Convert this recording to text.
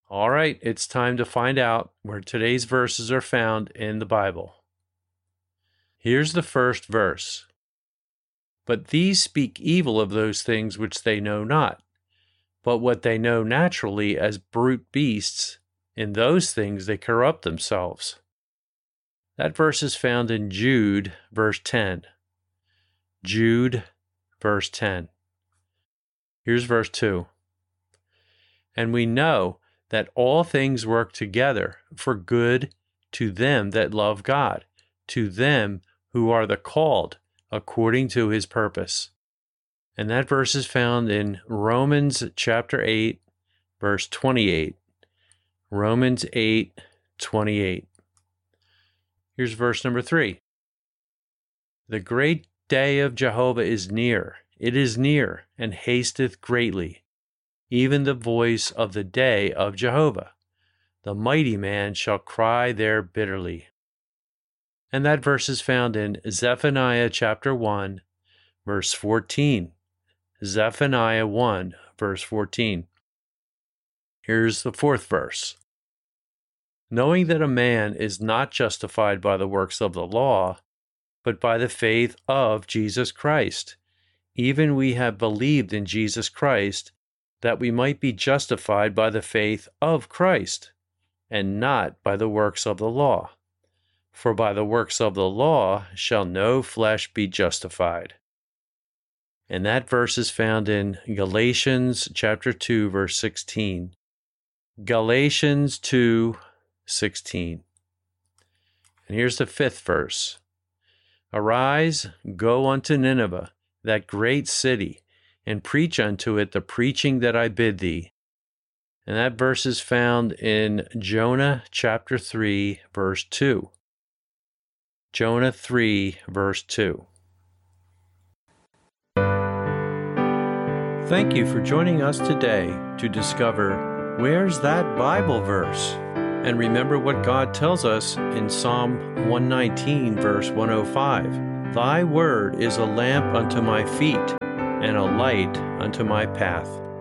All right, it's time to find out where today's verses are found in the Bible. Here's the first verse. But these speak evil of those things which they know not, but what they know naturally as brute beasts, in those things they corrupt themselves. That verse is found in Jude, verse 10. Jude, verse 10. Here's verse 2. And we know that all things work together for good to them that love God, to them who are the called according to his purpose. And that verse is found in Romans chapter 8, verse 28. Romans 8, 28. Here's verse number 3. The great day of Jehovah is near. It is near, and hasteth greatly, even the voice of the day of Jehovah. The mighty man shall cry there bitterly. And that verse is found in Zephaniah chapter 1, verse 14. Zephaniah 1, verse 14. Here's the fourth verse. Knowing that a man is not justified by the works of the law, but by the faith of Jesus Christ. Even we have believed in Jesus Christ, that we might be justified by the faith of Christ, and not by the works of the law. For by the works of the law shall no flesh be justified. And that verse is found in Galatians chapter 2, verse 16. Galatians 2, 16. And here's the fifth verse. Arise, go unto Nineveh, that great city, and preach unto it the preaching that I bid thee. And that verse is found in Jonah chapter 3, verse 2. Jonah 3, verse 2. Thank you for joining us today to discover where's that Bible verse, and remember what God tells us in Psalm 119, verse 105. Thy word is a lamp unto my feet, and a light unto my path.